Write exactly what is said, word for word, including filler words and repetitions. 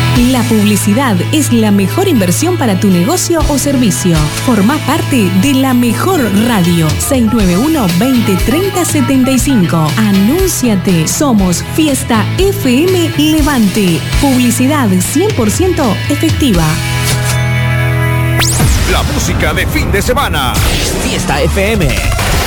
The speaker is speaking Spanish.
La publicidad es la mejor inversión para tu negocio o servicio. Formá parte de la mejor radio. seis nueve uno, veinte, treinta, setenta y cinco. Anúnciate. Somos Fiesta F M Levante. Publicidad cien por ciento efectiva. La música de fin de semana. Fiesta F M.